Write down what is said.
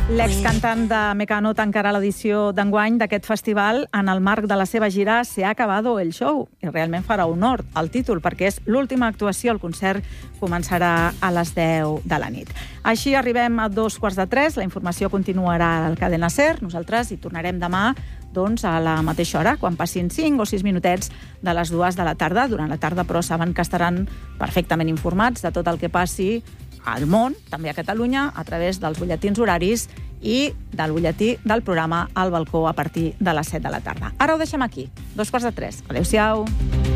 L'excantant de Mecano tancarà l'edició d'enguany d'aquest festival en el marc de la seva gira Se ha acabado el show. I realment farà honor al títol, perquè és l'última actuació. El concert començarà a les 10 de la nit. Així arribem a 2:45. La informació continuarà al Cadena SER. Nosaltres hi tornarem demà a la mateixa hora, quan passin 5 o 6 minutets de les 2 de la tarda. Durant la tarda, però, saben que estaran perfectament informats de tot el que passi al món, també a Catalunya, a través dels butlletins horaris i del butlletí del programa Al Balcó a partir de les 7 de la tarda. Ara ho deixem aquí, 2:45. Adéu-siau.